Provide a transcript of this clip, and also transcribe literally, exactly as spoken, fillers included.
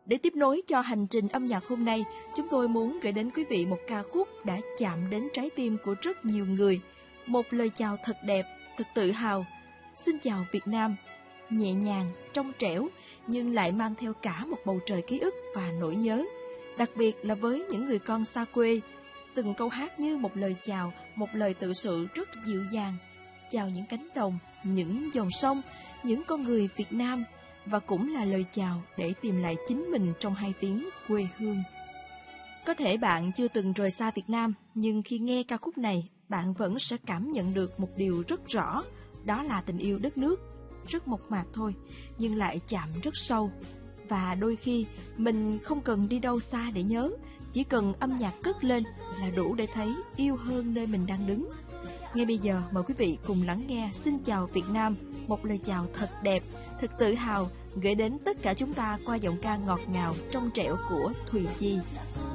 Để tiếp nối cho hành trình âm nhạc hôm nay, chúng tôi muốn gửi đến quý vị một ca khúc đã chạm đến trái tim của rất nhiều người. Một lời chào thật đẹp, thật tự hào. Xin chào Việt Nam, nhẹ nhàng, trong trẻo, nhưng lại mang theo cả một bầu trời ký ức và nỗi nhớ. Đặc biệt là với những người con xa quê, từng câu hát như một lời chào, một lời tự sự rất dịu dàng. Chào những cánh đồng, những dòng sông, những con người Việt Nam, và cũng là lời chào để tìm lại chính mình trong hai tiếng quê hương. Có thể bạn chưa từng rời xa Việt Nam, nhưng khi nghe ca khúc này, bạn vẫn sẽ cảm nhận được một điều rất rõ, đó là tình yêu đất nước. Rất mộc mạc thôi, nhưng lại chạm rất sâu. Và đôi khi, mình không cần đi đâu xa để nhớ, chỉ cần âm nhạc cất lên là đủ để thấy yêu hơn nơi mình đang đứng. Ngay bây giờ, mời quý vị cùng lắng nghe Xin chào Việt Nam, một lời chào thật đẹp, thật tự hào, gửi đến tất cả chúng ta qua giọng ca ngọt ngào, trong trẻo của Thùy Chi.